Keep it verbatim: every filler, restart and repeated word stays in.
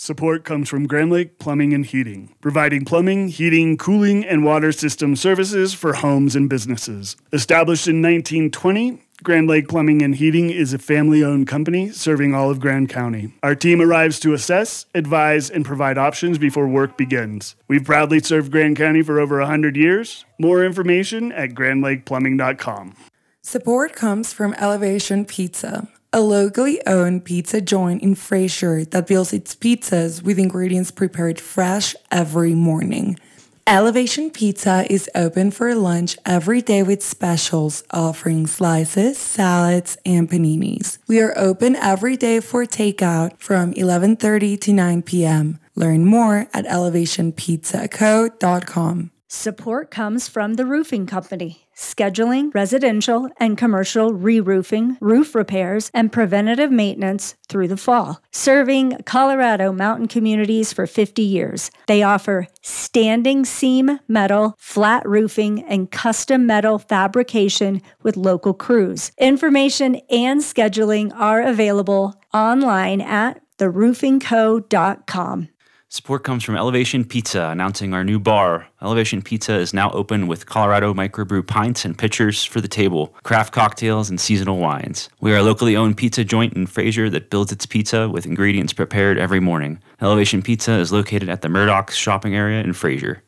Support comes from Grand Lake Plumbing and Heating, providing plumbing, heating, cooling, and water system services for homes and businesses. Established in nineteen twenty, Grand Lake Plumbing and Heating is a family-owned company serving all of Grand County. Our team arrives to assess, advise, and provide options before work begins. We've proudly served Grand County for over one hundred years. More information at grand lake plumbing dot com. Support comes from Elevation Pizza, a locally owned pizza joint in Fraser that builds its pizzas with ingredients prepared fresh every morning. Elevation Pizza is open for lunch every day with specials offering slices, salads, and paninis. We are open every day for takeout from eleven thirty to nine p.m. Learn more at elevation pizza co dot com. Support comes from the Roofing Company, scheduling residential and commercial re-roofing, roof repairs, and preventative maintenance through the fall. Serving Colorado mountain communities for fifty years, they offer standing seam metal, flat roofing, and custom metal fabrication with local crews. Information and scheduling are available online at the roofing co dot com. Support comes from Elevation Pizza, announcing our new bar. Elevation Pizza is now open with Colorado microbrew pints and pitchers for the table, craft cocktails, and seasonal wines. We are a locally owned pizza joint in Fraser that builds its pizza with ingredients prepared every morning. Elevation Pizza is located at the Murdoch's shopping area in Fraser.